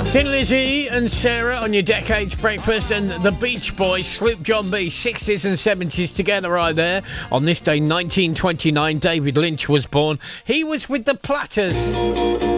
Tin Lizzy and Sarah on your Decades Breakfast, and the Beach Boys, Sloop John B, 60s and 70s together right there. On this day, 1929, David Lynch was born. He was with the Platters.